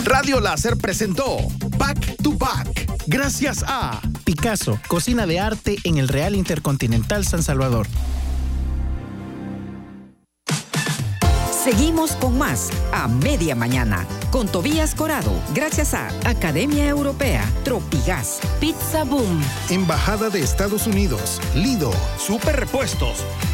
Radio Láser presentó Back to Back. Gracias a Picasso, cocina de arte en el Real Intercontinental San Salvador. Seguimos con más a media mañana con Tobías Corado, gracias a Academia Europea, Tropigas, Pizza Boom, Embajada de Estados Unidos, Lido, Super Repuestos,